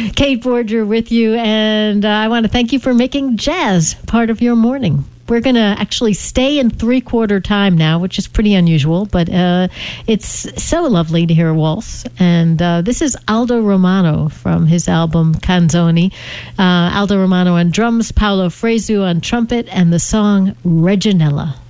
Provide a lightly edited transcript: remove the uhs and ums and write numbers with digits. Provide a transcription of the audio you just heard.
Kate Borger with you, and I want to thank you for making jazz part of your morning. We're going to actually stay in three-quarter time now, which is pretty unusual, but it's so lovely to hear a waltz. And this is Aldo Romano from his album Canzoni. Aldo Romano on drums, Paolo Fresu on trumpet, and the song Reginella.